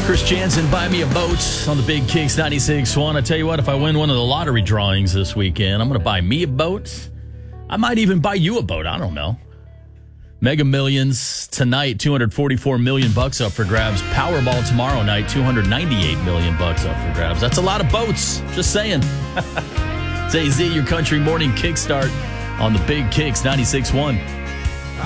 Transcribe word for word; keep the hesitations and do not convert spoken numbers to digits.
Chris Jansen, buy me a boat on the Big Kicks ninety-six point one. I tell you what, if I win one of the lottery drawings this weekend, I'm going to buy me a boat. I might even buy you a boat. I don't know. Mega Millions tonight, two hundred forty-four million bucks up for grabs. Powerball tomorrow night, two hundred ninety-eight million bucks up for grabs. That's a lot of boats. Just saying. It's A Z, your country morning kickstart on the Big Kicks ninety-six point one.